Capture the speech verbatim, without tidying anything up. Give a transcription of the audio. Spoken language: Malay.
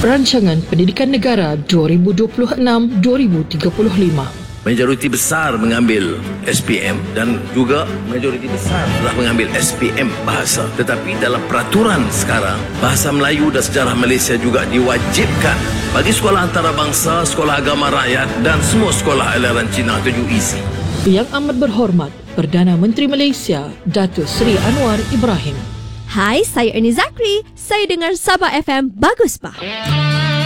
Rancangan Pendidikan Negara dua ribu dua puluh enam - dua ribu tiga puluh lima. Majoriti besar mengambil S P M dan juga majoriti besar telah mengambil S P M bahasa. Tetapi dalam peraturan sekarang, bahasa Melayu dan sejarah Malaysia juga diwajibkan bagi sekolah antarabangsa, sekolah agama rakyat dan semua sekolah aliran Cina tujuh E C. Yang amat berhormat Perdana Menteri Malaysia Datuk Seri Anwar Ibrahim. Hai, saya Ernie Zakri. Saya dengar Sabah F M. Bagus, Pak.